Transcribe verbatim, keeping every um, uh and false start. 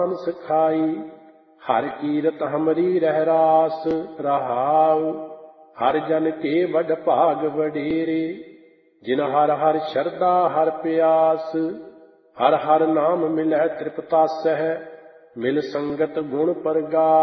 सिखाई हर कीरत हमरी रह रास रहाउ। हर जन के वड भाग वडेरे जिन हर हर शरदा हर प्यास। हर हर नाम मिलै तृपतासह मिल संगत गुण परगास।